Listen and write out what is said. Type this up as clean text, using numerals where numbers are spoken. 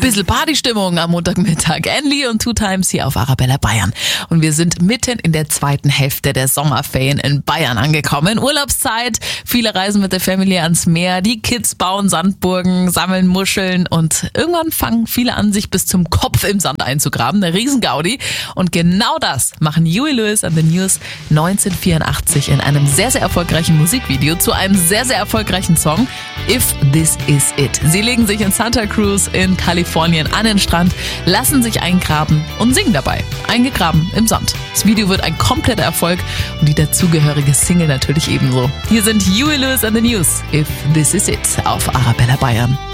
Bisschen Partystimmung am Montagmittag. Andy und Two Times hier auf Arabella Bayern. Und wir sind mitten in der zweiten Hälfte der Sommerferien in Bayern angekommen. Urlaubszeit, viele reisen mit der Familie ans Meer, die Kids bauen Sandburgen, sammeln Muscheln und irgendwann fangen viele an, sich bis zum Kopf im Sand einzugraben. Eine Riesengaudi. Und genau das machen Huey Lewis and the News 1984 in einem sehr, sehr erfolgreichen Musikvideo zu einem sehr, sehr erfolgreichen Song, If This Is It. Sie legen sich in Santa Cruz in Kalifornien an den Strand, lassen sich eingraben und singen dabei. Eingegraben im Sand. Das Video wird ein kompletter Erfolg und die dazugehörige Single natürlich ebenso. Hier sind Huey Lewis and the News, If This Is It auf Arabella Bayern.